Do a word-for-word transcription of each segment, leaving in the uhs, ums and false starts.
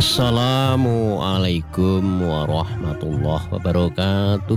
Assalamualaikum warahmatullahi wabarakatuh.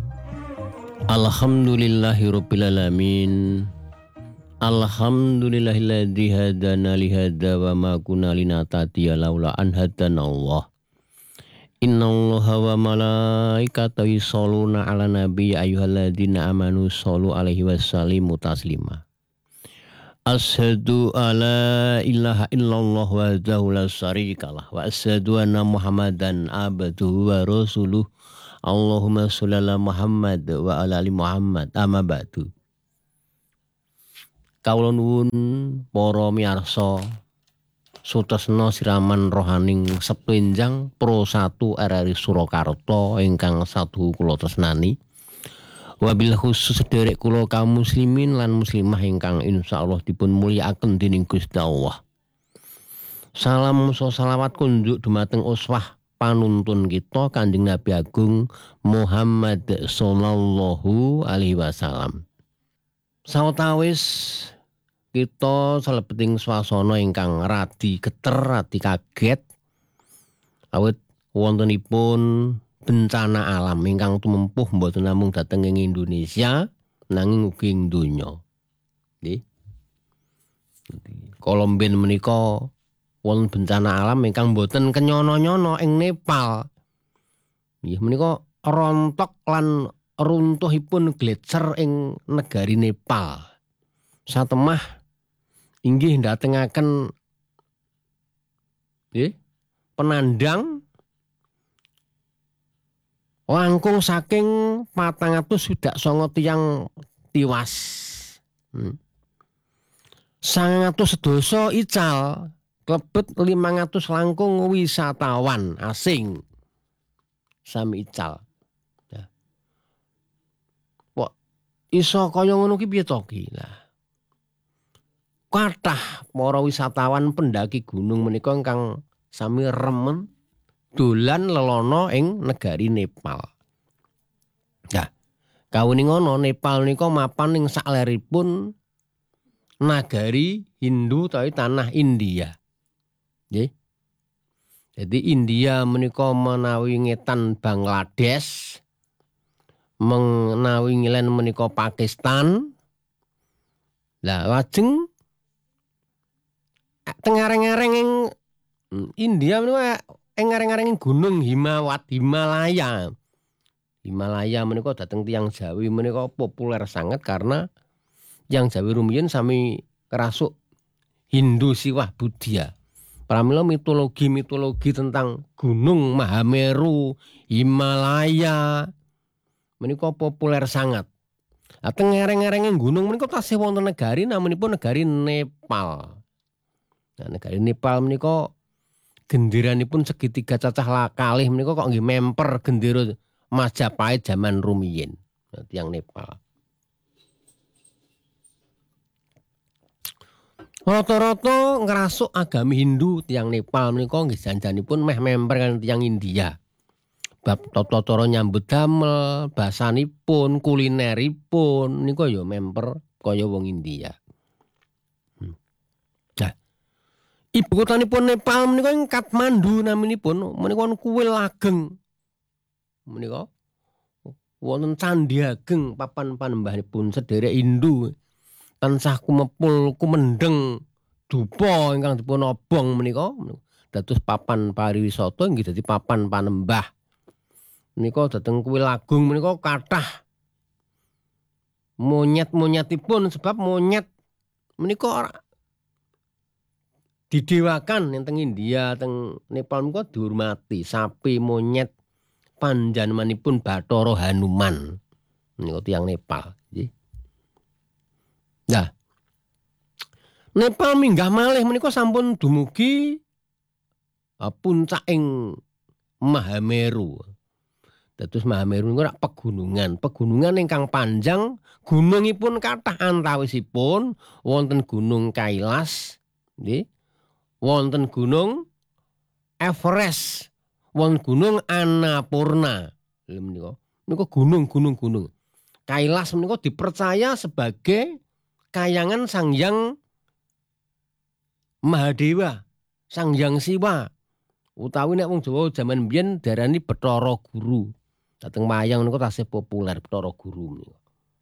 Alhamdulillahirabbil alamin. Alhamdulillahilladzi hadana li hadza wa ma kunna linahtadiya laula an hadanallah. Innallaha wa malaikatahu yusholluna 'alan nabi ayyuhalladzina amanu shollu 'alaihi wa sallimu taslima. Asyhadu alla ilaha illallah wahdahu la syarikalah wa asyhadu anna Muhammadan abduhu wa rasuluh. Allahumma sholli ala Muhammad wa ala ali Muhammad. Amma ba'du. Kawula nuwun para miyarsa sutresna siraman rohaning sepenjang Pro satu R R I Surakarta ingkang saduhu kula tresnani. Wabil khusus sederek kula kaum muslimin lan muslimah ingkang insyaallah dipun mulyakaken dening Gusti Allah. Salam so salawat kunjuk dumateng uswah panuntun kita Kanjeng Nabi Agung Muhammad sallallahu alaihi wasallam. Sawetawis kita salebeting swasana ingkang radi geter, radi kaget awit wontenipun bencana alam ingkang tumempuh mboten namung dhateng ing Indonesia nanging ugi ing donya. Nggih. Kolomben menika wonten bencana alam ingkang mboten kenyono-nyono ing Nepal. Nggih menika rontok lan runtuhipun gletser ing negari Nepal. Satemah inggih ndatengaken nggih penandang langkung saking patang atus swidak sanga tiyang tiwas. Hmm. sangang atus sedasa ical, klebet limang atus langkung wisatawan asing. Sami ical. Ya. Kok iso kaya ngono ki piye to ki? Lah. Kathah para wisatawan pendaki gunung menika ingkang sami remen dolan lelono ing negari Nepal. Nah, kawuning ngono Nepal nika mapan ing sakleripun nagari Hindu utawi tanah India. Nggih. Jadi India menika menawi ngetan Bangladesh, menawi ngilen menika Pakistan. Lah lajeng tengareng-areng ing India menika engareng-areng gunung Himawat, Himalaya. Himalaya menika dhateng tiyang Jawi menika populer sangat karena tiyang Jawi rumiyin sami kerasuk Hindu siwah Buddha. Pramila mitologi-mitologi tentang Gunung Mahameru, Himalaya menika populer sangat. Lah tengareng-areng gunung menika tasih wonten negari namunipun negari Nepal. Nah, negari Nepal menika genderanipun segitiga cacah kalih menika kok nggih memper gendera Majapahit zaman rumiyin. Nah, tiyang Nepal. Rata-rata ngrasuk agami Hindu tiyang Nepal menika nggih janjanipun meh memper kan tiyang India. Bab tata cara nyambut damel, basanipun, kulineripun nika ya memper kaya wong India. Ibu kotanipun Nepal menika ing Kathmandu naminipun menika kuil ageng. Menika wonten candhi ageng papan panembahipun sederek Hindu. Tansah kumepul kumendeng dupa ingkang dipun obong menika dados papan pariwisata inggih dadi papan panembah. Menika dhateng kuil agung menika kathah monyet-monyetipun sebab monyet menika ora didewakan ing teng India, teng Nepal menika dihormati. Sapi, monyet, panjenenganipun Bathara Hanuman. Menika tiyang Nepal, nggih. Nah. Nepal minggah malih menika sampun dumugi puncaking Mahameru. Dados Mahameru niku rak pegunungan, pegunungan ingkang panjang, gunungipun kathah antawisipun wonten Gunung Kailas, nggih. Wonten Gunung Everest, wonten Gunung Annapurna. Lha menika, menika gunung-gunung gunung. Kailas menika dipercaya sebagai kayangan Sang Hyang Mahadewa, Sang Hyang Siwa. utawi nek wong Jawa jaman biyen diarani Bathara Guru. Dateng wayang niku tasih populer Bathara Guru menika.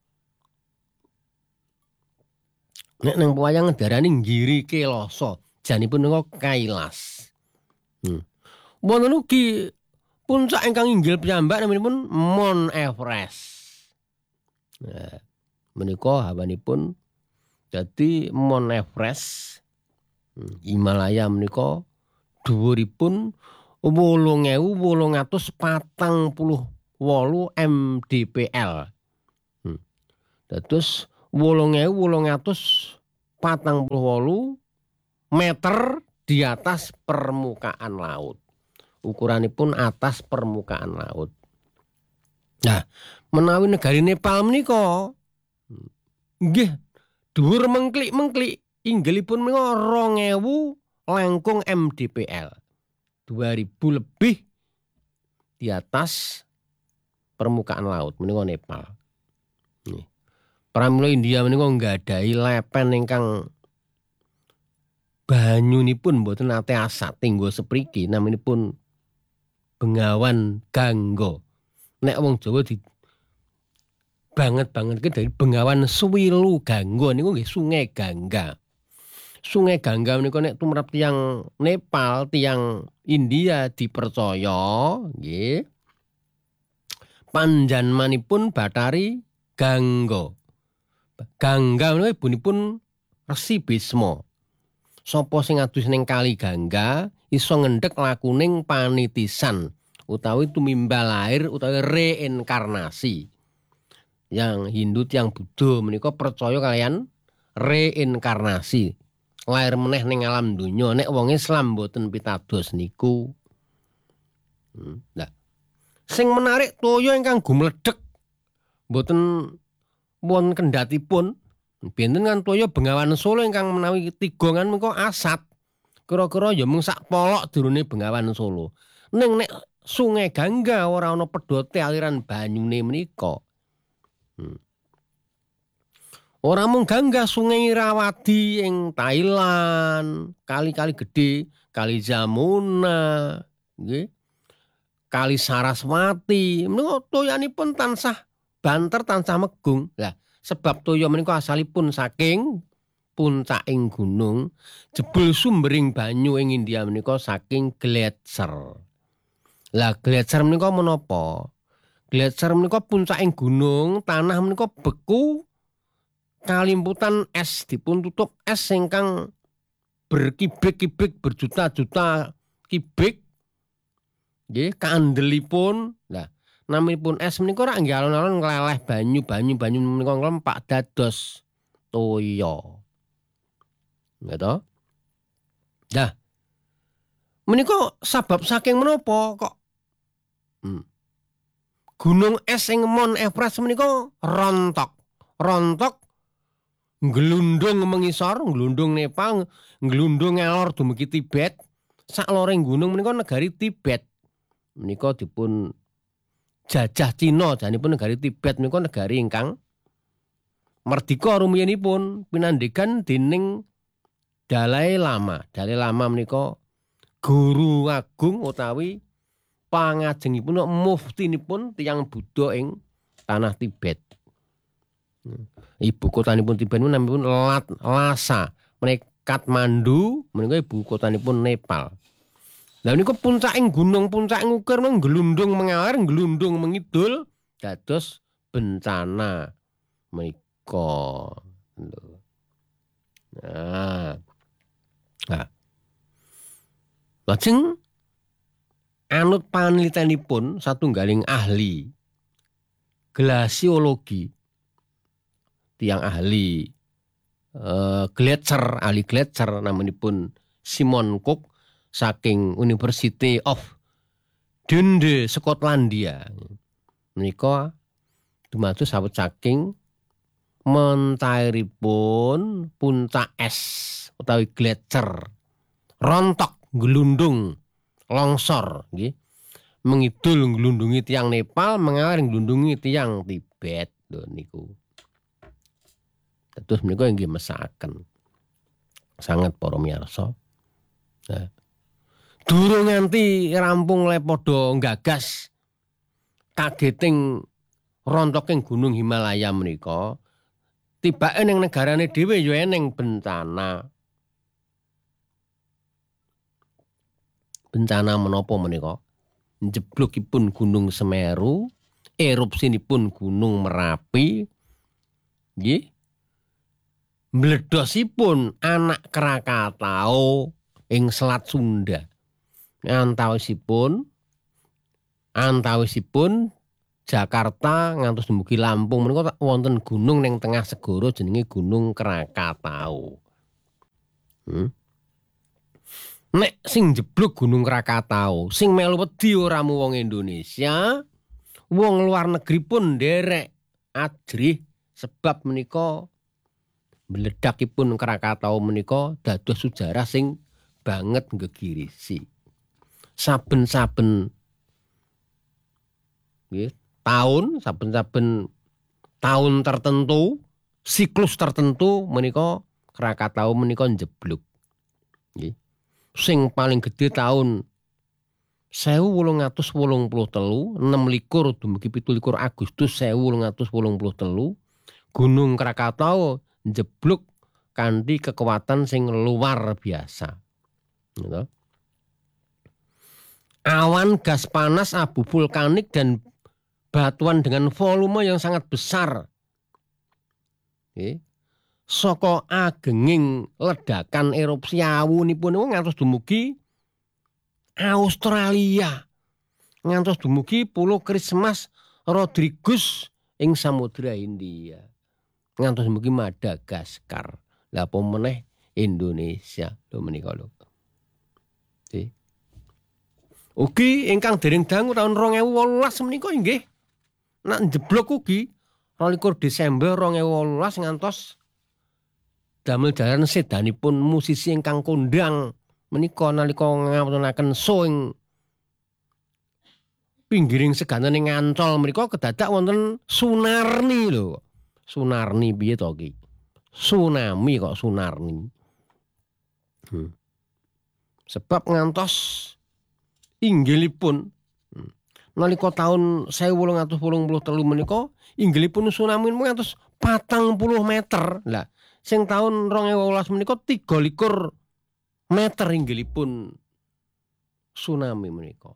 Nek nang wayang diarani Giri Kelasa, janipun menika Kailas. Hmm. Wonten ugi puncak ingkang inggil piyambak naminipun Mount Everest. Nah, menika hawanipun dadi Mount Everest. Himalaya menika dhuwuripun wolung ewu wolung atus patang puluh wolu mdpl. Hmm. Dados wolung ewu wolung atus patang puluh wolu meter di atas permukaan laut. Ukuranipun atas permukaan laut. Nah, menawi negari Nepal menika nggih dhuwur mengklik-mengklik inggilipun menika rong ewu langkung mdpl. dua ribu lebih di atas permukaan laut menika Nepal. Nggih. Pramila India menika nggadahi lepen ingkang banyunipun mboten nate asat tinggo sepriki naminipun Bengawan Gangga. Nek wong Jawa di banget-banget dari Bengawan Suwilu Gangga niku nggih Sungai Gangga. Sungai Gangga menika nek tumrap tiyang Nepal, tiyang India dipercaya nggih. Panjenenganipun Bathari Gangga. Gangga menika ibunipun Resi Bisma. Sapa sing adus ning Kali Gangga iso ngendhek lakuning panitisan utawi tumimbal lahir utawi reinkarnasi. Yang Hindu yang Buddha menika percaya kalian reinkarnasi. Lahir meneh ning alam donya. Nek wong Islam mboten pitados niku. Hmm. Nah, sing menarik toya ingkang gumledhek mboten wonten kendhatipun. Benten kan toya Bengawan Solo ingkang menawi tigongan menika asat. Kira-kira ya mung sak polok durune Bengawan Solo. Ning nek Sungai Gangga ora ana pedote aliran banyune menika. Hmm. Ora mung Gangga, Sungai Irawadi ing Thailand, kali-kali gedhe, Kali Jamuna, nggih. Kali Saraswati, menika toyanipun tansah banter tansah megung. Lah, sebab toya menika asalipun saking puncaking gunung, jebul sumbering banyu ing India menika saking gletser. Lah gletser menika menapa? Gletser menika puncaking gunung, tanah menika beku kalimputan es dipun tutup es ingkang berkibik-kibik berjuta-juta kibik. Nggih, kaandelipun. Lah, naminipun es menika rak nggih alon-alon ngleleh banyu-banyu banyu menika nglempak dados toya. Nggih to? Nah, menika sabab saking menapa kok hmm. Gunung es ing Mount Everest menika rontok. Rontok nglundung mengisor, nglundung Nepal, nglundung ngalor dumugi Tibet. Sakloring gunung menika negari Tibet. Menika dipun jajah Cina, janipun negari Tibet menika negari ingkang merdika rumiyin pinandegan dening Dalai Lama. Dalai Lama menika guru agung utawi pangajengipun muftinipun tiyang Buddha ing tanah Tibet. Ibu kotanipun Tibet namipun Lhasa. Menika Kathmandu menika ibu kotanipun Nepal. Lah niku puncaking gunung, puncaking ukir nglundung mengalir, nglundung mengidul dados bencana menika. Nah. Nah. Lajeng anut panelitenipun satunggaling ahli glasiologi, tiyang ahli uh, gletser, ahli gletser namanipun Simon Cook saking University of Dundee, Skotlandia. Menika dumados sawet saking mentairipun puncak es utawi gletser rontok glundung longsor nggih. Mengidul nglundungi tiyang Nepal, mengalir nglundungi tiyang Tibet lho niku. Terus menika inggih mesakaken sangat para miyarsa. Nah, durung nganti rampung le padha nggagas kageting rontoking Gunung Himalaya menika, tibake ning negarane dhewe ya eneng bencana. Bencana menapa menika? Njeblukipun Gunung Semeru, erupsinipun Gunung Merapi, nggih. Mledosipun anak Krakatau ing Selat Sunda. Antawisipun antawisipun Jakarta ngantos dumugi Lampung menika wonten gunung ning tengah segara jenenge Gunung Krakatau. Hmm. Nek sing jebluk Gunung Krakatau, sing melu wedi ora mu wong Indonesia, wong luar negeri pun nderek ajrih sebab menika mledakipun Krakatau menika dados sejarah sing banget nggegirisi. Saben-saben nggih, tahun, saben-saben tahun tertentu, siklus tertentu menika Krakatau menika njebluk. Nggih. Sing paling gedhe tahun sewu wolung atus wolung puluh telu, enam likur dumugi pitu likur Agustus sewu wolung atus wolung puluh telu, Gunung Krakatau njebluk kanthi kekuatan sing luar biasa. Gitu. Awan gas panas abu vulkanik dan batuan dengan volume yang sangat besar. Oke. Saka agenging ledakan erupsi awunipun ngantos dumugi Australia. Ngantos dumugi Pulau Christmas Rodrigues ing Samudra Hindia. Ngantos dumugi Madagaskar. Lah apa meneh Indonesia lho menika lho. Oke. Ugi ingkang dereng dangu tahun rong ewu wolulas menika inggih. Nak njeblok ugi rolikur Desember rong ewu wolulas ngantos damel dalan sedanipun musisi ingkang kondang menika nalika ngawontenaken show ing pinggiring seganten ing Ancol menika kedadak wonten Sunarni lho. Sunarni piye to iki? Tsunami kok Sunarni. Hmm. Sebab ngantos inggilipun hmm, nalika taun sewu wolung atus wolung puluh telu menika inggilipun tsunami ngantos patang puluh meter. Lah sing taun rong ewu wolulas menika tiga likur meter inggilipun tsunami menika.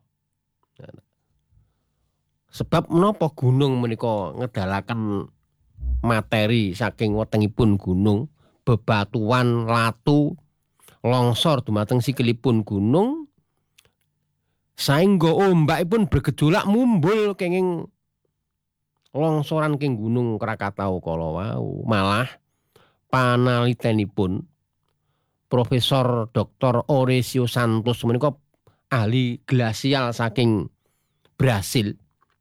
Sebab menapa gunung menika ngedalaken materi saking wetengipun gunung, bebatuan, latu, longsor dumateng sikilipun gunung. Saengga ombakipun bergejolak mumbul kenging longsoran king Gunung Krakatau kala wau. Malah panalitenipun Profesor Doktor Oresio Santos menika ahli glasial saking Brasil.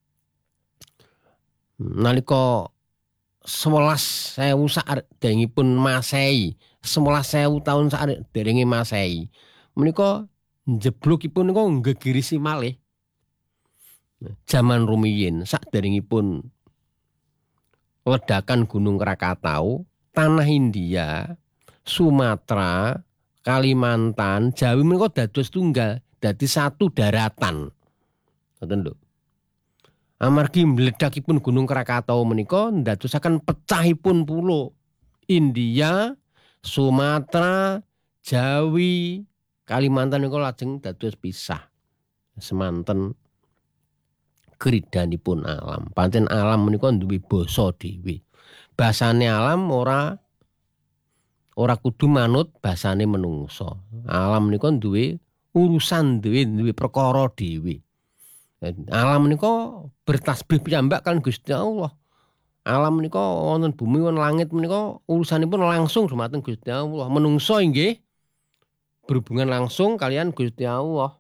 Nalika sewelas ewu saderengipun Masehi, sewelas ewu taun saderenge Masehi. Menika njeblukipun niku nggegirisi malih. Zaman rumiyin saderengipun ledakan Gunung Krakatau, tanah India, Sumatera, Kalimantan, Jawi menika dados tunggal, dadi satu daratan. Ngoten lho. Amargi mledakipun Gunung Krakatau menika ndadosaken pecahipun pulo India, Sumatera, Jawi, Kalimantan niku lajeng dados pisah. Semanten gridanipun alam. Pancen alam menika duwe basa dhewe. Basane alam ora ora kudu manut basane menungso. Alam menika duwe urusan dhewe, duwe perkara dhewe. Alam menika bertasbih piyambak kan Gusti Allah. Alam menika wonten bumi wonten langit menika urusanipun langsung dumateng Gusti Allah. Menungso inggih berhubungan langsung kalian Gusti Allah.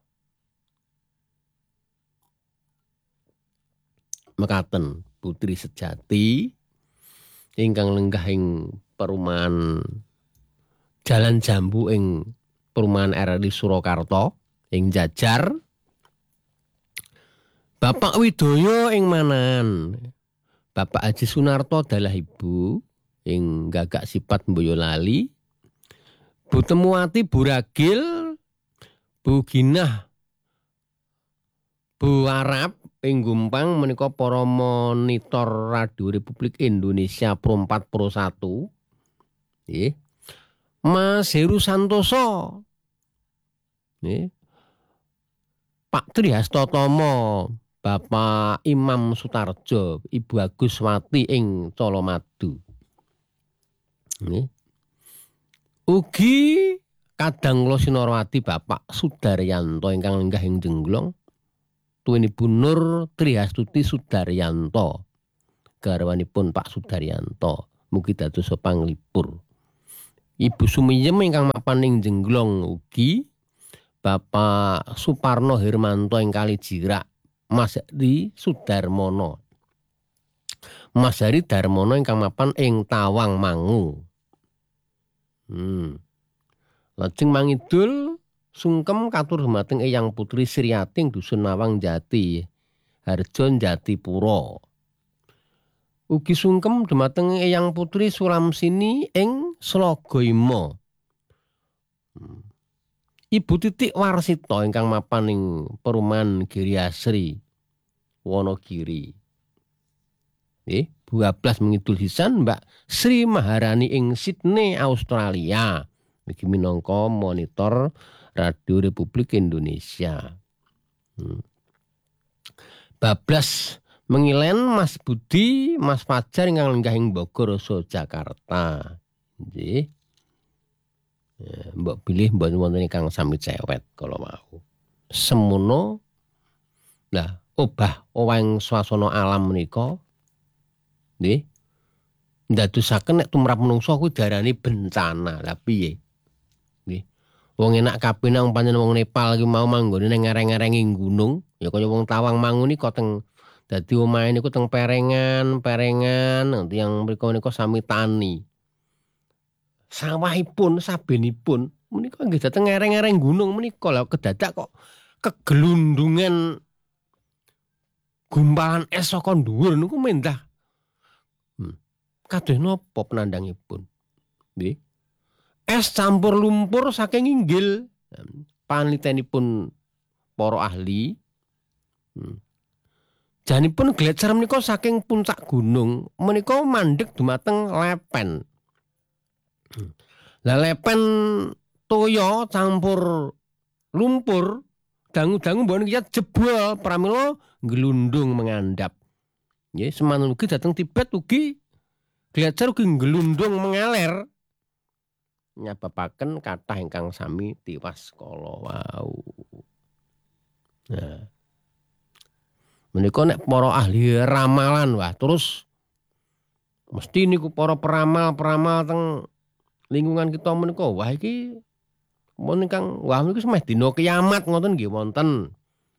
Mekaten putri sejati ingkang lenggah ing perumahan Jalan Jambu ing perumahan R R I Surakarta ing Jajar. Bapak Widoyo ing Manan. Bapak Haji Sunarto adalah ibu ing Gagak Sipat Boyolali. Bu Temuwati Buragil, Buginah Bu Arab ing Gumpang menika para monitor Radio Republik Indonesia Pro empat Pro satu. Nggih. Mas Heru Santoso. Nggih. Pak Tri Hastatomo, Bapak Imam Sutarjo, Ibu Aguswati ing Colomadu. Nggih. Ugi kadang kula sinarwati Bapak Sudaryanto ingkang lenggah ing Jenglong. Tuwinipun Nur Triastuti Sudaryanto. Garwanipun Pak Sudaryanto. Mugi dados panglipur. Ibu Sumiyem ingkang mapan ing Jenglong ugi Bapak Suparno Hermanto ing Kalijirak. Mas Hari Sudarmono. Mas Hari Darmono ingkang mapan ing Tawang Mangu. Hmm. Lajeng mangidul sungkem katur dumateng Eyang Putri Sriating dusun Nawang Jati, Harjo Jatipura. Ugi sungkem dumateng Eyang Putri Sulamsini ing Slagayama. Hmm. Ibu Titik Warsita ingkang mapan ing Perumahan Giri Asri, Wonogiri. Nggih, bablas mengidul sisan Mbak Sri Maharani ing Sydney, Australia. Niki minangka monitor Radio Republik Indonesia. Hmm. Bablas mengilen Mas Budi, Mas Fajar ingkang lenggah ing Bogoroso, Jakarta. Nggih. Ya, mbok pilih mboten wonten ingkang sami cewek kala wau. Semono. Nah, obah owahing swasana alam menika nggih ndadosaken nek tumrap menungso kuwi diarani bencana. Lah piye? Nggih. Wong enak kabeh nang pancen wong Nepal iki mau manggone ning ngareng-ngarenging gunung, ya kaya wong Tawang Mangu nika teng dadi omahe niku teng perengan, perengan yang mriku menika sami tani. Sawahipun sabenipun menika nggih dhateng ngareng-ngareng gunung menika lha kedadak kok kegelundungan gumpalan es saka dhuwur niku mendah. Hmm. Kados napa penandangipun? Nggih. Es campur lumpur saking inggil. Panlitenipun para ahli. Hmm. Janipun gletser menika saking puncak gunung menika mandheg dumateng lepen. Hmm. Lah lepen toya campur lumpur dangu-dangu mboten kiyat jebol pramila glundung mengandhap. Nggih, semanten ugi dhateng Tibet ugi gletser ugi glundung mengaler. Nyababaken kathah ingkang sami tiwas kala wau. Nah. Menika nek para ahli ramalan wah terus mesti niku para peramal-peramal teng lingkungan kita menika wah iki mun ingkang wah niku semeh dina kiamat ngoten nggih wonten.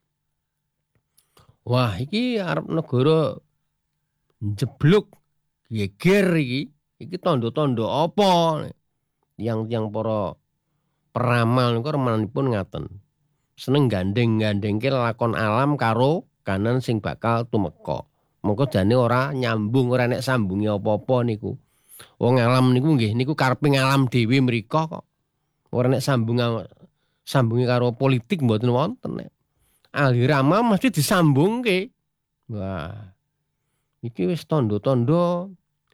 Wah iki arep negara njebluk geger iki. Iki tanda-tanda apa? Yang-yang para peramal niku remanipun ngaten. Seneng gandeng-gandengke lakon alam karo kanan sing bakal tumeka. Mengko jane ora nyambung, ora nek sambungi apa-apa niku. Wong alam niku nggih niku karepe alam dhewe mriko kok. Ora nek sambung sambungi karo politik mboten wonten nek. Ahli ramal mesti disambungke. Wah. Iki wis tanda-tanda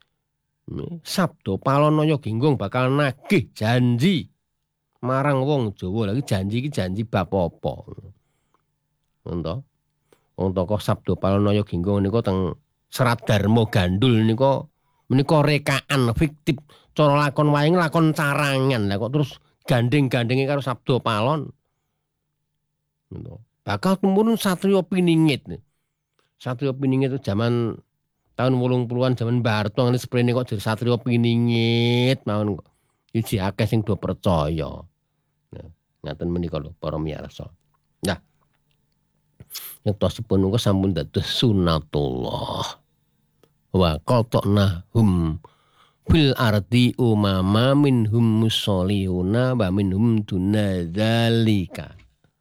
Sabda Palonaya Genggong bakal nagih janji marang wong Jawa. Lagi janji iki janji bab apa? Ngono. Wong tokoh Sabda Palonaya Genggong niku teng Serat Darma Gandul niku menika rekaan fiktif cara lakon wae lakon carangan. Lah kok terus gandeng-gandenge karo Sabda Palon. Ngono. Bakal tumurun Satriya Piningit. Satriya Piningit itu zaman tahun wolung puluhan zaman Mbah Harto ngene sprene kok jadi Satriya Piningit mawon kok. Iki akeh sing do percaya. Nah, ngaten menika lho para miyarsa. Nah. Nyetosipun niku sampun dados sunatullah. Wa qatna hum fil ardi umama minhum musholihuna wa minhum dunadzalika.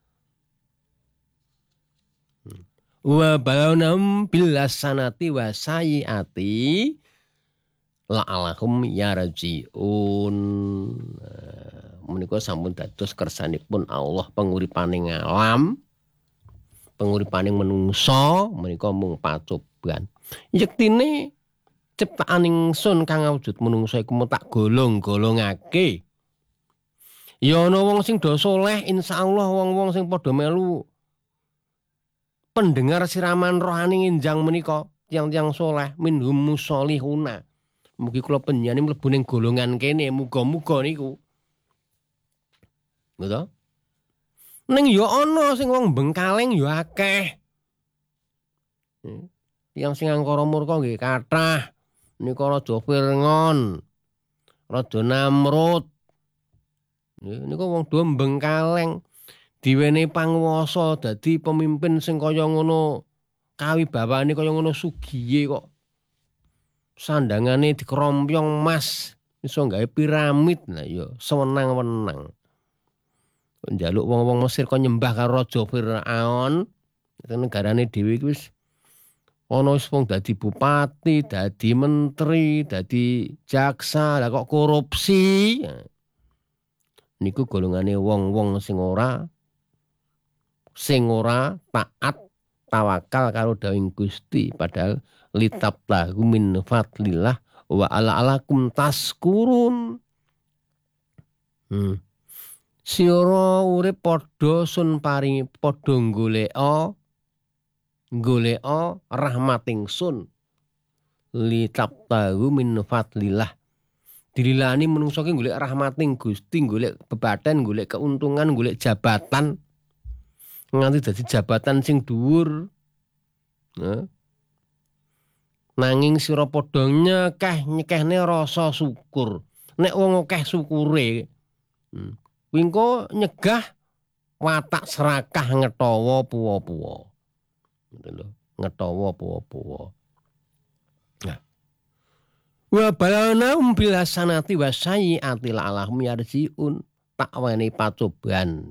Wa balawnahum bil hasanati wa sayyiati la'alahum yarji'un. menika sampun dados kersanipun Allah penguripaning alam, penguripaning menungsa menika mung pacoban. Yektine ciptaan ingsun kang awujud menungsa iku mung tak golong-golongake. Ya ana wong sing do saleh, insyaallah wong-wong sing padha melu pendengar siraman rohani enjang menika tiyang-tiyang saleh minhum musholihuna. Mugi kula panjenengan mlebu ning golongan kene, muga-muga niku. Ngono. Ning ya ana sing wong bengkaleng ya akeh. Tiyang sing angkara murka nggih kathah. Nika Raja Firngon, Raja Namrud. Nika wong do bengkaleng diwenehi panguwasa dadi pemimpin sing kaya ngono kawibawane kaya ngono sugiye kok. Sandangane dikerompyong emas, iso gawe piramid. Lah ya sewenang-wenang. Njaluk wong-wong Mesir kok nyembah karo Raja Firaun, itu negarane dhewe iki wis ana wis wong dadi bupati, dadi menteri, dadi jaksa, lah kok korupsi. Niku golongane wong-wong sing ora sing ora taat tawakal karo dawuh Gusti, padahal litablahu min fadlillah wa ala alakum taskurun. Hmm. Sira urip padha sun paringi padha goleka goleka rahmating sun. Litablahu min fadlillah. Dililani menungso ki golek rahmating Gusti, golek bebaten, golek keuntungan, golek jabatan. Nganti dadi jabatan sing dhuwur. Nah. Nanging sira padha nyekeh nyekehne rasa syukur. Nek wong akeh syukure, hmm, kuwi engko nyegah watak serakah ngetawa puwa-puwa. Ngoten lho, ngetawa puwa-puwa. Nah. Wa balana bil hasanati wasayyiati la'allahum yarji'un. Tak wene pacoban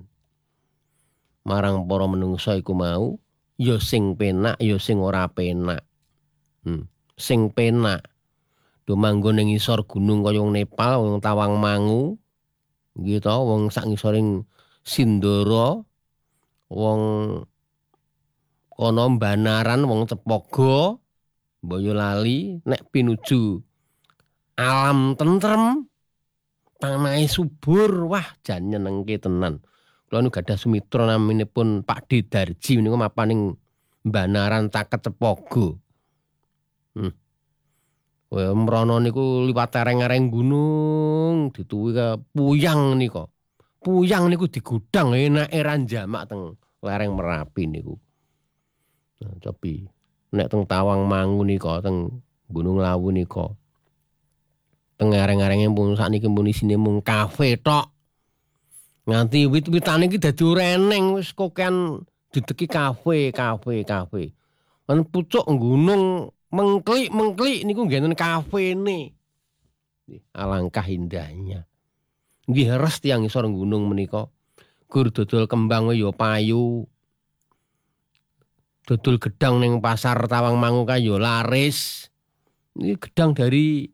marang para menungsa iku mau, ya sing penak, ya sing ora penak. Hmm. Sing penak do manggon ning ngisor gunung kaya wong Nepal, wong Tawangmangu, nggih to, wong sak ngisoring Sindoro, wong kono Banaran, wong Cepogo, Boyolali, nek pinuju alam tentrem, tanahe subur, wah jan nyenengke tenan. Kula nu gadah sumitra naminipun Pak Dedarji menika mapaning Banaran Taket Cepogo. Hmm. Wah, mrono niku liwat tereng-ereng gunung, dituwi ke Puyang nika. Puyang niku digudang enake ra jamak teng lereng Merapi niku. Nah, tapi nek teng Tawangmangu nika, teng Gunung Lawu nika. Teng ereng-erenge pun sakniki pun isine mung kafe tok. Nganti wit-witane iki dadi reneng wis kokean dideki kafe, kafe, kafe. Kan pucuk gunung mengklik-mengklik niku nggen kafene. Alangkah indahnya. Nggih res tiyang ngisor gunung menika. Gur dodol kembang ya payu. Dodol gedang ning pasar Tawangmangu kae ya laris. Ini gedang dari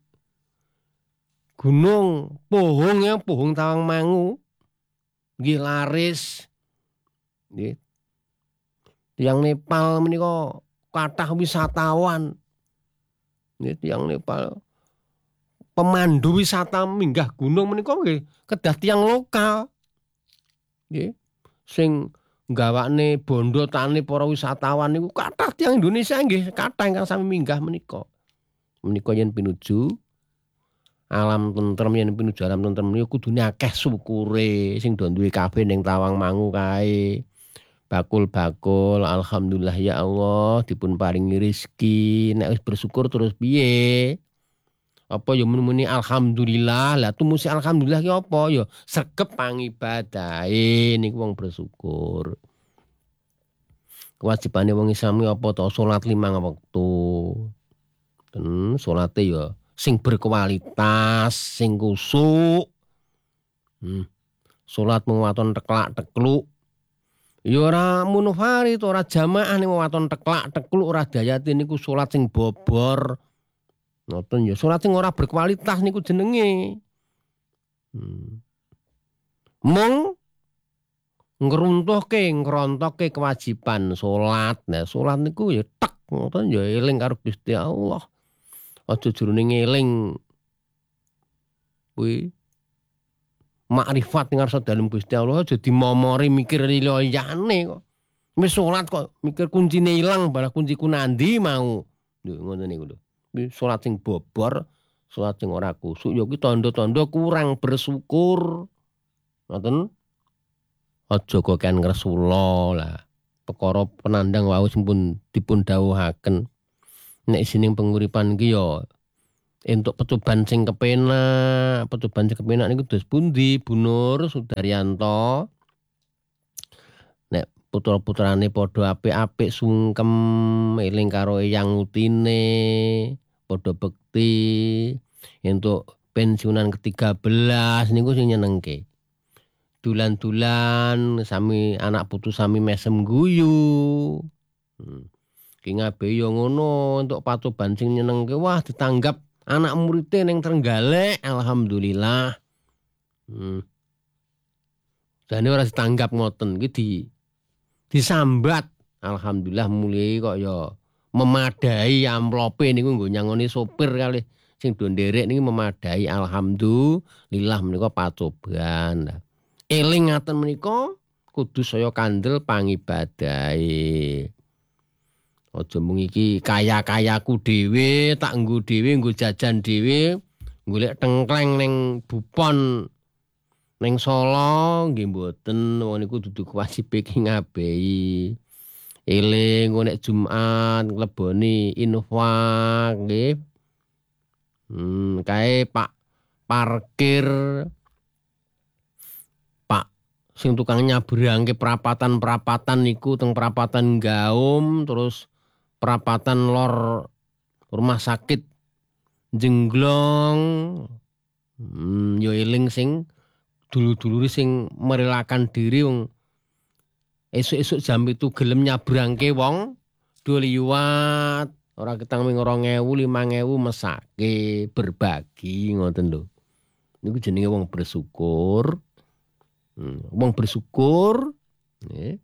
gunung Pohong ya, Pohong Tawangmangu. Nggih laris. Nggih. Tiyang Nepal menika kathah wisatawan. Nggih tiyang Nepal pemandu wisata minggah gunung menika nggih kedah tiyang lokal. Nggih. Sing gawakne bondo tani para wisatawan niku kathah tiyang Indonesia nggih kathah ingkang sami minggah menika. Menika yen pinuju alam tentrem, yen pinuju alam tentrem niku kudune akeh syukure sing do duwe kafe ning Tawangmangu kae. Bakul-bakul, alhamdulillah ya Allah dipun paringi rezeki. Nek wis bersyukur terus piye? Apa ya muni-muni alhamdulillah. Lah tumusi alhamdulillah ki apa ya? Sregep pangibadahe niku wong bersyukur. Kewajibane wong Islam ki apa to? Salat limang wektu. Den salate ya sing berkualitas, sing kusuk. Hmm. Salat mung waton teklak-tekluk. Ya ora munfarid, ora jamaah ning waton teklak-tekluk ora dayati niku salat sing bobor. Ngoten ya, salat sing ora berkualitas niku jenenge. Hmm. Mung ngruntuhke ngrontokke kewajiban salat. Nah, salat niku ya tek ngoten ya eling karo Gusti Allah. Aja jroning eling kuwi makrifat ing ngarsa dalem Gusti Allah aja dimomori mikir liyane kok. Wis salat kok mikir kuncine ilang balah kunciku nandi mau. Lho ngoten niku lho. Kuwi salat sing bobor, salat sing ora kusuk ya kuwi tanda-tanda kurang bersyukur. Ngoten. Aja kok kan ngresula lah. Perkara penandang wau sampun dipun dawuhaken. Nek isining penguripan iki ya entuk pecoban sing kepenak, pecoban sing kepenak niku dos pundi Bu Nur Sudaryanto? Nek putra-putrane padha apik-apik sungkem, eling karo eyang utine, padha bekti, entuk pensiunan ke tiga belas niku sing nyenengke. Dulan-dulan sami anak putu sami mesem guyu. Hmm. Ki ngabehi ya ngono entuk patoban sing nyenengke wah ditanggap anak muridé ning Trenggalek alhamdulillah. Hmm. Jane ora ditanggap ngoten iki di disambat alhamdulillah mulai kok ya memadai amplope niku nggo nyangoni sopir kali sing do nderek niki memadai alhamdulillah menika patoban. Eling ngaten menika kudu saya kandel pangibadahe. Aja mung iki kaya-kayaku dhewe, tak nggo dhewe, nggo jajan dhewe, golek tengkleng ning Bupon ning Solo nggih mboten, wong niku dudu kewajibe ki ngabehi. Eling nek Jumat ngleboni infak nggih. Hmm, kae Pak parkir Pak sing tukang nyabrangke perapatan-perapatan niku teng perapatan Gaum terus perapatan lor rumah sakit Jenglong. Hmm, yo eling sing dulu-dulure sing merelakan diri wong esuk-esuk jam itu gelem nyabrangke wong do liwat ora ketang ming rong ewu lima ewu mesake berbagi ngoten lho. Niku jenenge wong bersyukur. Hmm, wong bersyukur nggih.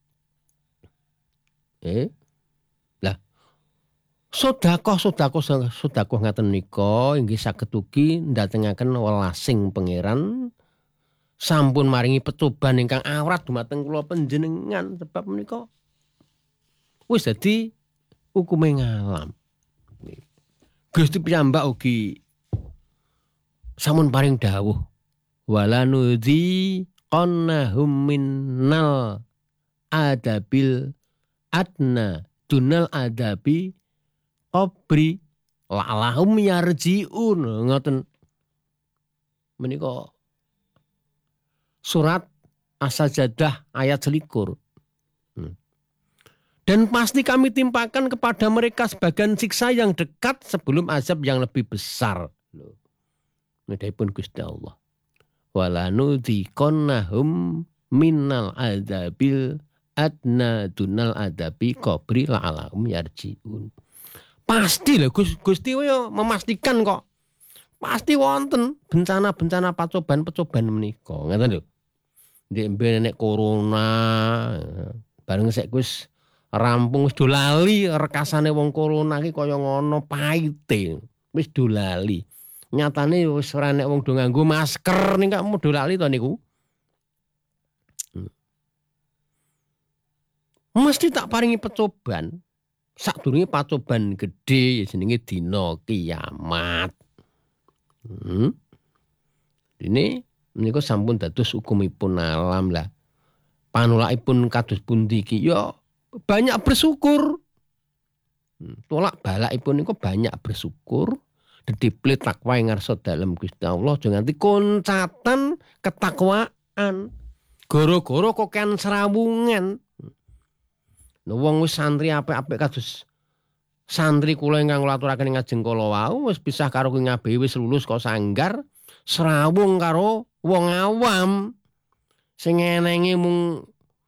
Eh. Lah sedekah-sedekah sedekah ngaten nika inggih saged ugi ndatengaken welasing pangeran sampun maringi pecoban ingkang awrat dumateng kula panjenengan sebab menika wis dadi hukume ngalam. Gusti piyambak ugi sampun paring dawuh wala nudzi qannahum minnal adabil adna dunal adabi qabri la'alahum yarji'un ngoten menika surat As-Sajdah ayat selikur. Hmm. Dan pasti kami timpakan kepada mereka sebagian siksa yang dekat sebelum azab yang lebih besar. Loh. Ngedahipun Gusti Allah. Wala nudhiqannahum minnal adabil adna dunal adabi qabri la'alahum yarji'un. Pasti lho Gusti yo memastikan kok. Pasti wonten bencana-bencana pacoban-pacoban menika. Ngoten lho. Ndek mben nek corona bareng sek wis rampung wis do lali rekasane wong corona ki kaya ngono paite. Wis do lali. Nyatane wis ora nek wong do nganggo masker ning kok do lali to niku. Mesti tak paringi pecoban. Sadurunge pacoban gedhe jenenge dina kiamat. Hmm. Ini menika sampun dados hukumipun alam lah. Panulakipun kados pundi iki ya banyak bersyukur. Hmm. Tolak balakipun niku banyak bersyukur. Dediplit takwa ing ngarsa dalem Gusti Allah aja nganti koncatan ketakwaan. Gara-gara kokean serawungan. Nah, wong wis santri apik-apik kados santri kula ingkang kula aturaken ing ngajeng kala wau wis pisah karo kuwi ngabehi wis lulus kok sanggar serawung karo wong awam sing enenge mung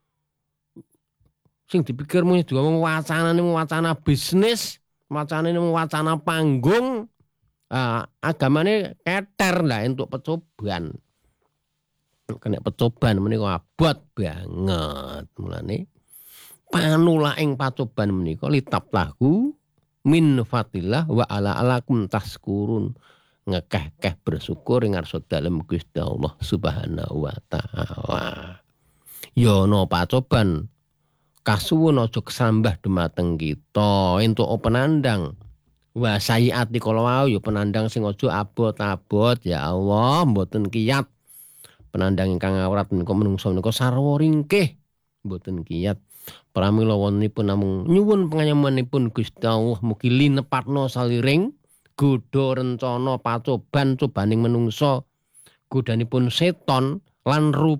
sing dipikir mung dua wong wacanane mung wacana bisnis, wacanane mung wacana panggung. Ah, agamane keter lah entuk pecoban. kena pecoban menika abot banget. Mulane panula ing pacoban menika litap lahu min fatillah wa ala alakum taskurun. Ngekeh-keh bersyukur ing ngarsa dalem Gusti Allah Subhanahu wa taala. Ya ana pacoban kasuwun aja kesambah dumateng kita entuk penandang. Wa sayiati kala wau ya penandang sing aja abot-abot ya Allah mboten kiyat. Penandang ingkang awrat menika menungso menika sarwa ringkih mboten kiyat. Pramila wontenipun namung nyuwun pangayomanipun Gusti Allah mugi linepatna saliring godha rencana pacoban cobaning menungsa godhanipun seton lan